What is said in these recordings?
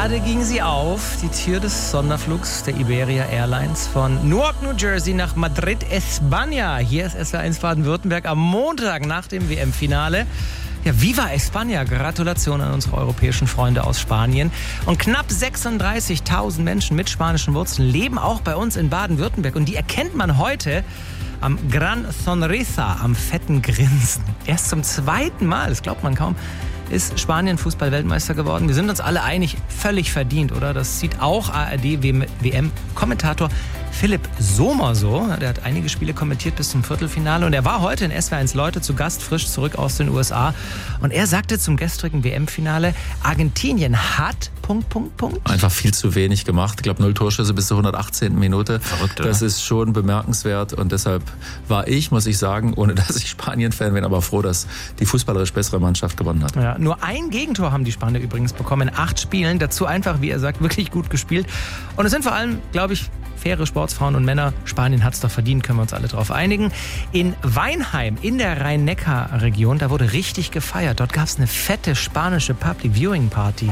Gerade ging sie auf, die Tür des Sonderflugs der Iberia Airlines von Newark, New Jersey nach Madrid, España. Hier ist SWR1 Baden-Württemberg am Montag nach dem WM-Finale. Ja, Viva España! Gratulation an unsere europäischen Freunde aus Spanien. Und knapp 36.000 Menschen mit spanischen Wurzeln leben auch bei uns in Baden-Württemberg. Und die erkennt man heute am Gran Sonrisa, am fetten Grinsen. Erst zum zweiten Mal, das glaubt man kaum, ist Spanien Fußball-Weltmeister geworden. Wir sind uns alle einig, völlig verdient, oder? Das sieht auch ARD-WM-Kommentator Philipp Sommer so. Der hat einige Spiele kommentiert bis zum Viertelfinale und er war heute in SWR1 Leute zu Gast, frisch zurück aus den USA. Und er sagte zum gestrigen WM-Finale, Argentinien hat... Einfach viel zu wenig gemacht. Ich glaube, 0 Torschüsse bis zur 118. Minute. Verrückt, oder? Das ist schon bemerkenswert und deshalb war ich, muss ich sagen, ohne dass ich Spanien-Fan bin, aber froh, dass die fußballerisch bessere Mannschaft gewonnen hat. Ja, nur ein Gegentor haben die Spanier übrigens bekommen in 8 Spielen. Dazu einfach, wie er sagt, wirklich gut gespielt. Und es sind vor allem, glaube ich, faire Sportsfrauen und Männer. Spanien hat es doch verdient, können wir uns alle drauf einigen. In Weinheim, in der Rhein-Neckar-Region, da wurde richtig gefeiert. Dort gab es eine fette spanische Public-Viewing-Party.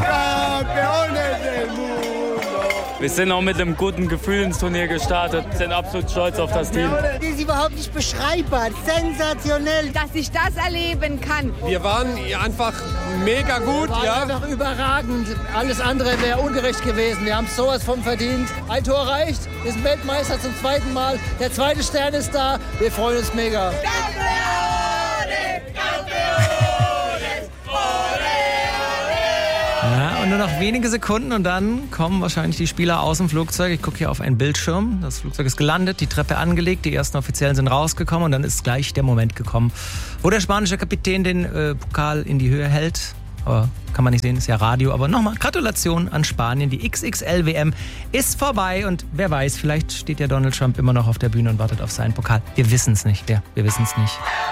Wir sind auch mit einem guten Gefühl ins Turnier gestartet, sind absolut stolz auf das Team. Das ist überhaupt nicht beschreibbar, sensationell. Dass ich das erleben kann. Wir waren einfach mega gut. Einfach überragend. Alles andere wäre ungerecht gewesen. Wir haben sowas von verdient. Ein Tor reicht, wir sind Weltmeister zum zweiten Mal. Der zweite Stern ist da. Wir freuen uns mega. Ja, und nur noch wenige Sekunden und dann kommen wahrscheinlich die Spieler aus dem Flugzeug. Ich gucke hier auf einen Bildschirm. Das Flugzeug ist gelandet, die Treppe angelegt, die ersten Offiziellen sind rausgekommen und dann ist gleich der Moment gekommen, wo der spanische Kapitän den Pokal in die Höhe hält. Aber kann man nicht sehen, ist ja Radio. Aber nochmal Gratulation an Spanien. Die XXL-WM ist vorbei und wer weiß, vielleicht steht ja Donald Trump immer noch auf der Bühne und wartet auf seinen Pokal. Wir wissen es nicht. Wir wissen es nicht.